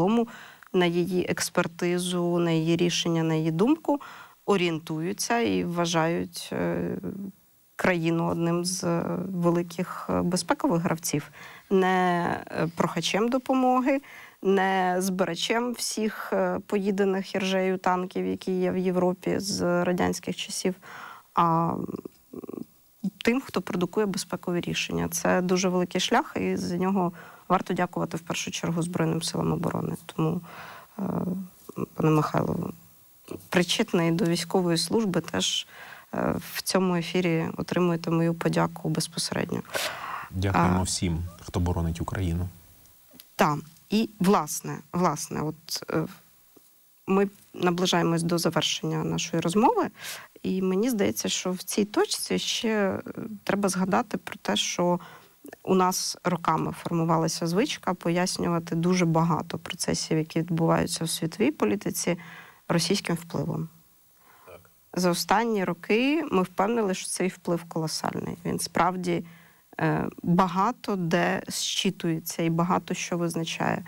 цілому на її експертизу, на її рішення, на її думку орієнтуються і вважають країну одним з великих безпекових гравців. Не прохачем допомоги, не збирачем всіх поїдених іржею танків, які є в Європі з радянських часів, а тим, хто продукує безпекові рішення. Це дуже великий шлях, і за нього варто дякувати в першу чергу Збройним силам оборони. Тому, пане Михайло, причетний до військової служби теж в цьому ефірі отримуєте мою подяку безпосередньо. Дякуємо всім, хто боронить Україну. Так. І, власне, от ми наближаємось до завершення нашої розмови, і мені здається, що в цій точці ще треба згадати про те, що у нас роками формувалася звичка пояснювати дуже багато процесів, які відбуваються в світовій політиці, російським впливом. Так. За останні роки ми впевнили, що цей вплив колосальний. Він справді багато де зчитується і багато що визначає.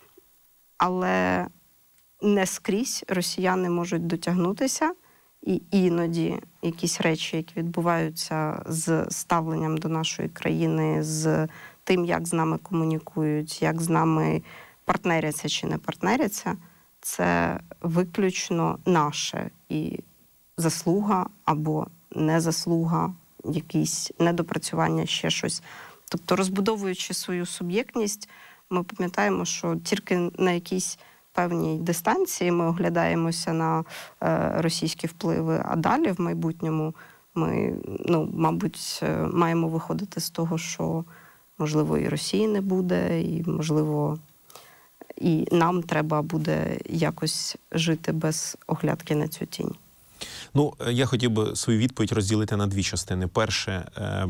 Але не скрізь росіяни можуть дотягнутися, і іноді якісь речі, які відбуваються з ставленням до нашої країни, з тим, як з нами комунікують, як з нами партнеряться чи не партнеряться, це виключно наше і заслуга або незаслуга, якісь недопрацювання, ще щось. Тобто, розбудовуючи свою суб'єктність, ми пам'ятаємо, що тільки на якійсь певній дистанції ми оглядаємося на російські впливи, а далі в майбутньому ми, мабуть, маємо виходити з того, що, можливо, і Росії не буде, і, можливо, і нам треба буде якось жити без оглядки на цю тінь. Я хотів би свою відповідь розділити на дві частини. Перше,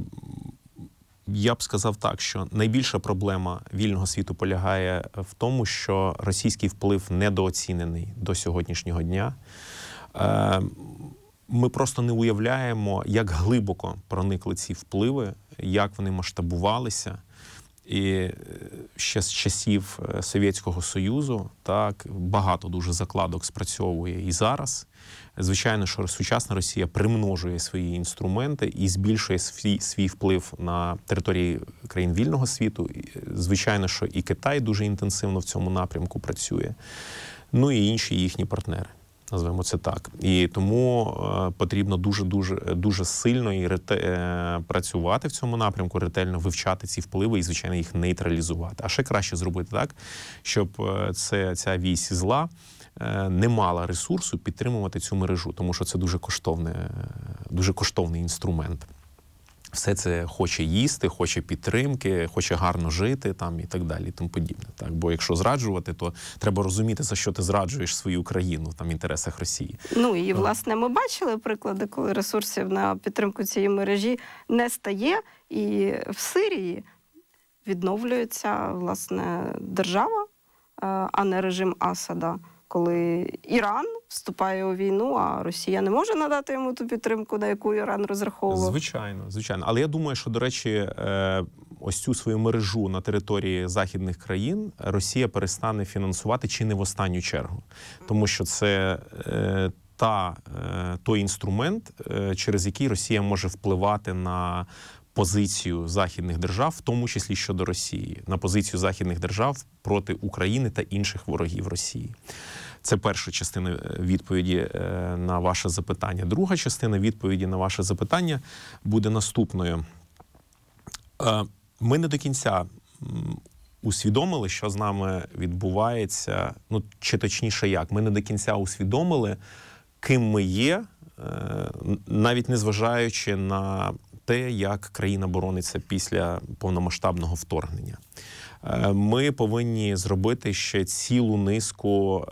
я б сказав так, що найбільша проблема вільного світу полягає в тому, що російський вплив недооцінений до сьогоднішнього дня. Ми просто не уявляємо, як глибоко проникли ці впливи, як вони масштабувалися. І ще з часів Совєтського Союзу так багато дуже закладок спрацьовує і зараз. Звичайно, що сучасна Росія примножує свої інструменти і збільшує свій вплив на території країн вільного світу. Звичайно, що і Китай дуже інтенсивно в цьому напрямку працює. І інші їхні партнери. Назвемо це так. І тому потрібно дуже сильно і працювати в цьому напрямку, ретельно вивчати ці впливи і, звичайно, їх нейтралізувати. А ще краще зробити так, щоб ця вісь зла не мала ресурсу підтримувати цю мережу, тому що це дуже коштовний інструмент. Все це хоче їсти, хоче підтримки, хоче гарно жити і так далі, і тому подібне. Так? Бо якщо зраджувати, то треба розуміти, за що ти зраджуєш свою країну в інтересах Росії. І, власне, ми бачили приклади, коли ресурсів на підтримку цієї мережі не стає, і в Сирії відновлюється, власне, держава, а не режим Асада. Коли Іран вступає у війну, а Росія не може надати йому ту підтримку, на яку Іран розраховував. Звичайно. Але я думаю, що, до речі, ось цю свою мережу на території західних країн Росія перестане фінансувати чи не в останню чергу. Тому що це той інструмент, через який Росія може впливати на позицію західних держав, в тому числі щодо Росії, на позицію західних держав проти України та інших ворогів Росії. Це перша частина відповіді на ваше запитання. Друга частина відповіді на ваше запитання буде наступною. Ми не до кінця усвідомили, що з нами відбувається, чи точніше як, ми не до кінця усвідомили, ким ми є, навіть незважаючи на те, як країна борониться після повномасштабного вторгнення. Ми повинні зробити ще цілу низку,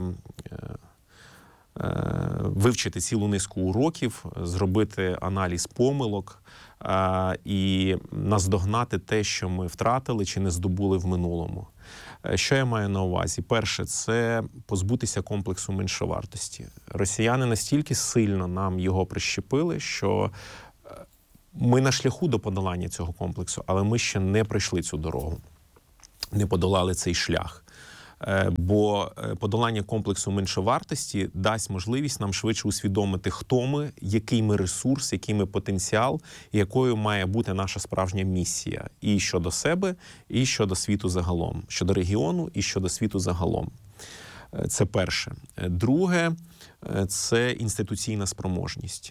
вивчити цілу низку уроків, зробити аналіз помилок і наздогнати те, що ми втратили чи не здобули в минулому. Що я маю на увазі? Перше, це позбутися комплексу меншовартості. Росіяни настільки сильно нам його прищепили, що ми на шляху до подолання цього комплексу, але ми ще не пройшли цю дорогу, не подолали цей шлях. Бо подолання комплексу меншовартості дасть можливість нам швидше усвідомити, хто ми, який ми ресурс, який ми потенціал, і якою має бути наша справжня місія. І щодо себе, і щодо світу загалом. Щодо регіону, і щодо світу загалом. Це перше. Друге – це інституційна спроможність.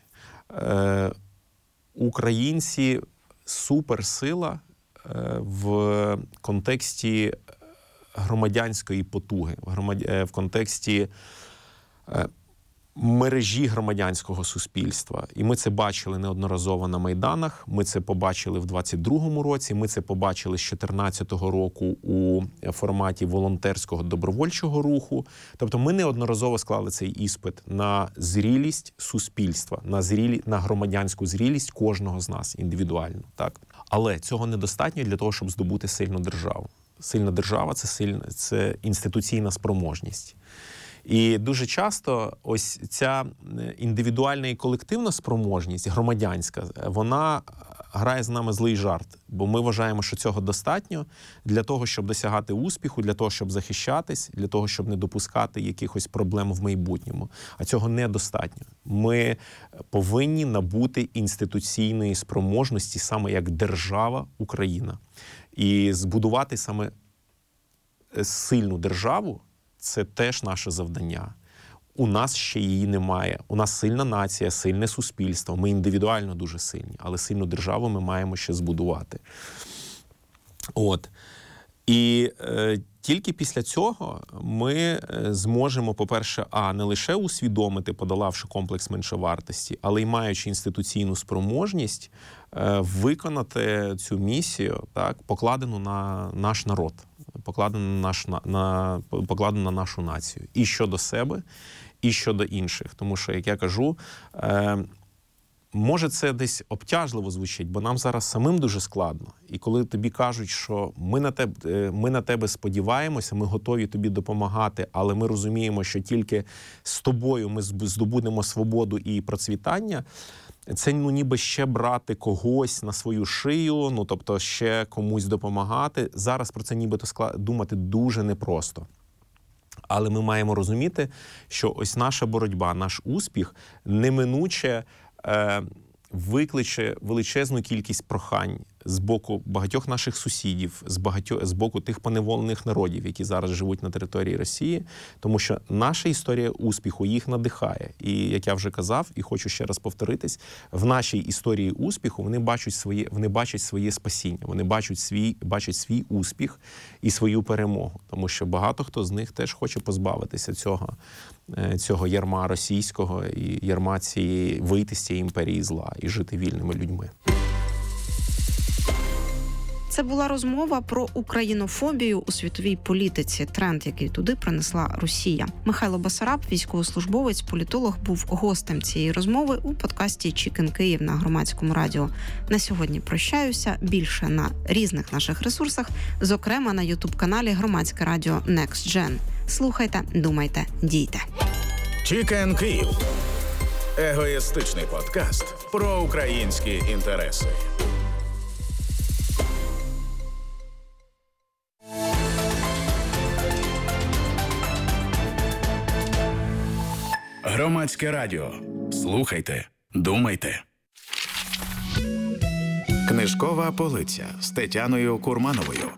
Українці – суперсила в контексті громадянської потуги, в контексті мережі громадянського суспільства. І ми це бачили неодноразово на Майданах, ми це побачили в 22-му році, ми це побачили з 14-го року у форматі волонтерського добровольчого руху. Тобто ми неодноразово склали цей іспит на зрілість суспільства, на громадянську зрілість кожного з нас індивідуально. Так? Але цього недостатньо для того, щоб здобути сильну державу. Сильна держава – це інституційна спроможність. І дуже часто ось ця індивідуальна і колективна спроможність, громадянська, вона грає з нами злий жарт. Бо ми вважаємо, що цього достатньо для того, щоб досягати успіху, для того, щоб захищатись, для того, щоб не допускати якихось проблем в майбутньому. А цього недостатньо. Ми повинні набути інституційної спроможності саме як держава Україна. І збудувати саме сильну державу – це теж наше завдання. У нас ще її немає. У нас сильна нація, сильне суспільство. Ми індивідуально дуже сильні, але сильну державу ми маємо ще збудувати. І тільки після цього ми зможемо, по-перше, не лише усвідомити, подолавши комплекс меншовартості, але й маючи інституційну спроможність виконати цю місію, так, покладену на наш народ, покладену на нашу націю. І щодо себе, і щодо інших. Тому що, як я кажу, може це десь обтяжливо звучить, бо нам зараз самим дуже складно. І коли тобі кажуть, що ми на тебе сподіваємося, ми готові тобі допомагати, але ми розуміємо, що тільки з тобою ми здобудемо свободу і процвітання, це ніби ще брати когось на свою шию, тобто ще комусь допомагати. Зараз про це нібито думати дуже непросто. Але ми маємо розуміти, що ось наша боротьба, наш успіх неминуче викличе величезну кількість прохань з боку багатьох наших сусідів, з боку тих поневолених народів, які зараз живуть на території Росії, тому що наша історія успіху їх надихає. І, як я вже казав, і хочу ще раз повторитись, в нашій історії успіху вони бачать своє спасіння, вони бачать свій успіх і свою перемогу, тому що багато хто з них теж хоче позбавитися цього ярма російського і ярма вийти з цієї імперії зла і жити вільними людьми. Це була розмова про українофобію у світовій політиці, тренд, який туди принесла Росія. Михайло Басараб, військовослужбовець, політолог, був гостем цієї розмови у подкасті «Чікен Київ» на Громадському радіо. На сьогодні прощаюся. Більше на різних наших ресурсах, зокрема на ютуб-каналі Громадське радіо Next Gen. Слухайте, думайте, дійте. «Чікен Київ» – егоїстичний подкаст про українські інтереси. Громадське радіо. Слухайте, думайте. Книжкова полиця з Тетяною Курмановою.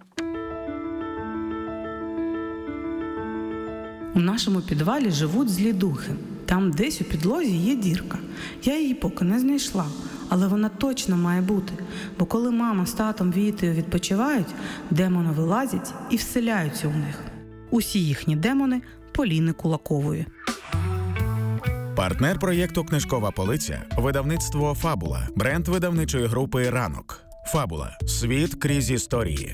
У нашому підвалі живуть злі духи. Там десь у підлозі є дірка. Я її поки не знайшла, але вона точно має бути. Бо коли мама з татом Вітею відпочивають, демони вилазять і вселяються у них. Усі їхні демони – Поліни Кулакової. Партнер проєкту «Книжкова полиця» – видавництво «Фабула», бренд видавничої групи «Ранок». «Фабула» – світ крізь історії.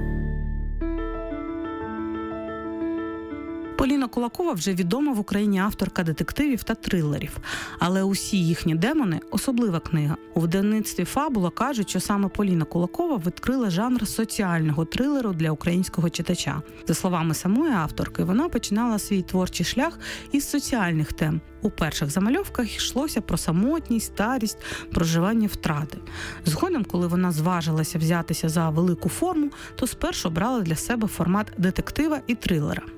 Поліна Кулакова вже відома в Україні авторка детективів та трилерів. Але усі їхні демони – особлива книга. У видавництві «Фабула» кажуть, що саме Поліна Кулакова відкрила жанр соціального трилеру для українського читача. За словами самої авторки, вона починала свій творчий шлях із соціальних тем. У перших замальовках йшлося про самотність, старість, проживання втрати. Згодом, коли вона зважилася взятися за велику форму, то спершу брала для себе формат детектива і трилера.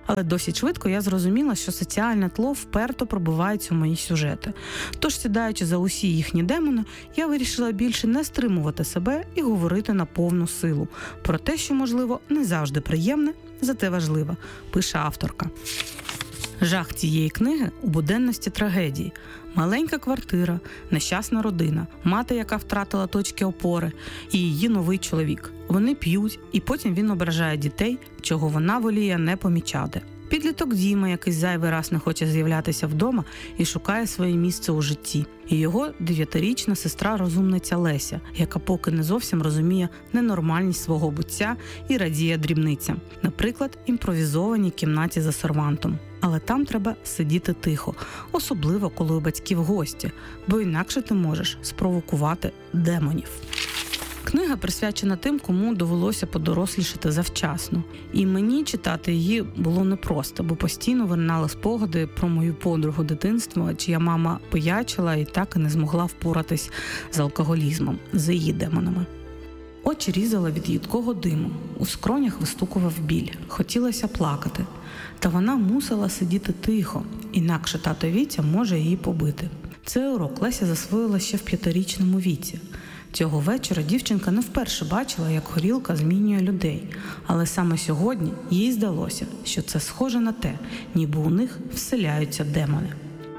Але досить швидко я зрозуміла, що соціальне тло вперто пробивається у мої сюжети. Тож, сідаючи за усі їхні демони, я вирішила більше не стримувати себе і говорити на повну силу про те, що, можливо, не завжди приємне, зате важливо, пише авторка. Жах цієї книги у буденності трагедії. Маленька квартира, нещасна родина, мати, яка втратила точки опори, і її новий чоловік. Вони п'ють, і потім він ображає дітей, чого вона воліє не помічати. Підліток Діма, який зайвий раз не хоче з'являтися вдома і шукає своє місце у житті. І його 9-річна сестра-розумниця Леся, яка поки не зовсім розуміє ненормальність свого буття і радіє дрібницям. Наприклад, імпровізованій кімнаті за сервантом. Але там треба сидіти тихо, особливо коли у батьків гості, бо інакше ти можеш спровокувати демонів. Книга присвячена тим, кому довелося подорослішати завчасно. І мені читати її було непросто, бо постійно виринали спогади про мою подругу дитинства, чия мама пиячила і так і не змогла впоратись з алкоголізмом, з її демонами. Очі різала від їдкого диму, у скронях вистукував біль, хотілося плакати. Та вона мусила сидіти тихо, інакше тато Вітя може її побити. Цей урок Леся засвоїла ще в 5-річному віці. Цього вечора дівчинка не вперше бачила, як горілка змінює людей. Але саме сьогодні їй здалося, що це схоже на те, ніби у них вселяються демони.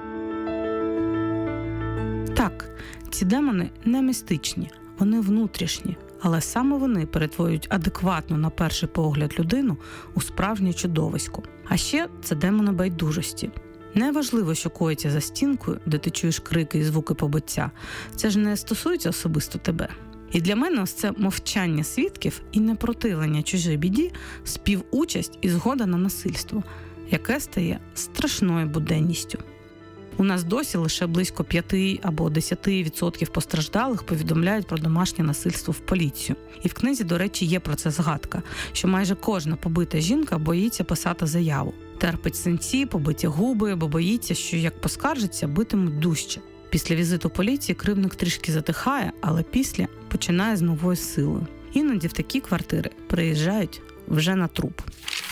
Так, ці демони не містичні, вони внутрішні. Але саме вони перетворюють адекватну на перший погляд людину у справжнє чудовисько. А ще це демони байдужості. Неважливо, що коїться за стінкою, де ти чуєш крики і звуки побиття. Це ж не стосується особисто тебе. І для мене ось це мовчання свідків і непротивлення чужій біді, співучасть і згода на насильство, яке стає страшною буденністю. У нас досі лише близько 5 або 10% постраждалих повідомляють про домашнє насильство в поліцію. І в книзі, до речі, є про це згадка, що майже кожна побита жінка боїться писати заяву. Терпить синці, побиті губи, бо боїться, що як поскаржиться, битимуть дужче. Після візиту поліції кривдник трішки затихає, але після починає з новою силою. Іноді в такі квартири приїжджають вже на труп.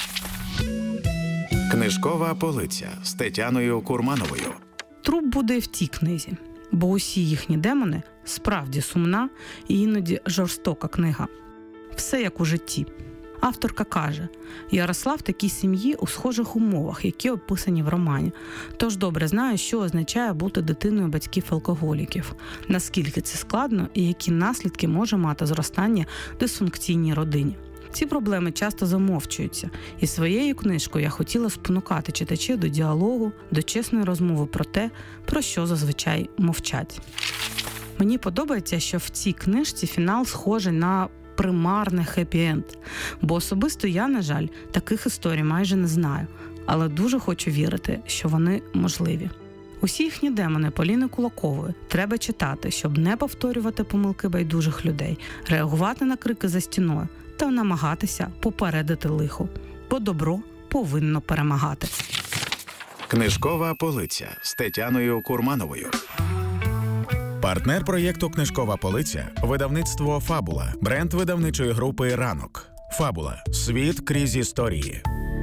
Книжкова полиця з Тетяною Курмановою. Труп буде і в тій книзі, бо усі їхні демони справді сумна і іноді жорстока книга. Все як у житті. Авторка каже, я росла в такій сім'ї у схожих умовах, які описані в романі. Тож добре знаю, що означає бути дитиною батьків-алкоголіків, наскільки це складно і які наслідки може мати зростання в дисфункційній родині. Ці проблеми часто замовчуються, і своєю книжкою я хотіла спонукати читачів до діалогу, до чесної розмови про те, про що зазвичай мовчать. Мені подобається, що в цій книжці фінал схожий на примарне хеппі-енд, бо особисто я, на жаль, таких історій майже не знаю, але дуже хочу вірити, що вони можливі. Усі їхні демони Поліни Кулакової треба читати, щоб не повторювати помилки байдужих людей, реагувати на крики за стіною та намагатися попередити лихо, бо добро повинно перемагати. Книжкова полиця з Тетяною Курмановою. Партнер проєкту «Книжкова полиця» – видавництво «Фабула», бренд видавничої групи «Ранок». «Фабула» – світ крізь історії.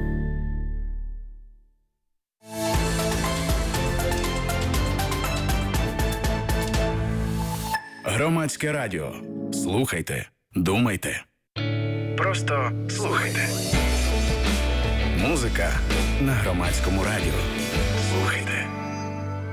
Громадське радіо. Слухайте, думайте. Просто слухайте. Музика на Громадському радіо. Слухайте.